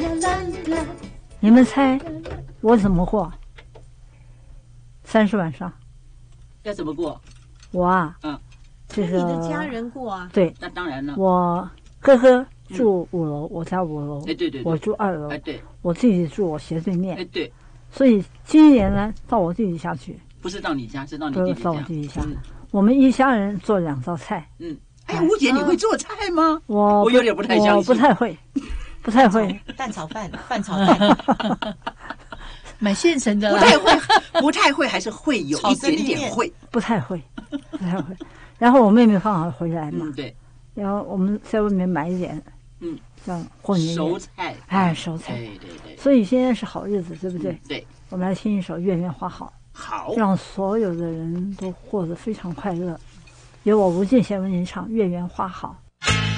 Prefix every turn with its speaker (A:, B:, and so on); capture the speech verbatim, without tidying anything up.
A: 你们猜我怎么过？三十晚上
B: 要怎么过？
A: 我啊，
B: 嗯，
A: 这个
C: 你的家人过啊？
A: 对，
B: 那当然了。
A: 我哥哥住五楼，我家五楼，
B: 哎，对对对，
A: 我住二楼，
B: 哎对，
A: 我自己住我斜对面，
B: 哎对，
A: 所以今年呢，到我弟弟家去，
B: 不是到你家，是到你
A: 不是
B: 弟弟家。
A: 到我弟弟家。
B: 嗯
A: 我们一家人做两道菜。
B: 嗯，哎，吴姐，你会做菜吗？
A: 我
B: 我有点不太相信，
A: 我不太会，不太会。
C: 蛋炒饭，饭炒蛋，
D: 买现成的啦。
B: 不太会，不太会，还是会有一点点会，
A: 不太会，不太会。然后我妹妹刚好回来嘛，
B: 嗯，对，
A: 然后我们在外面买一点，
B: 嗯，
A: 像过年
B: 熟菜，
A: 哎，熟菜，
B: 对对对。
A: 所以现在是好日子，对不对？
B: 对，
A: 我们来听一首《月圆花好》，
B: 好，
A: 让所有的人都过得非常快乐。由我吴健贤为您唱《月圆花好》。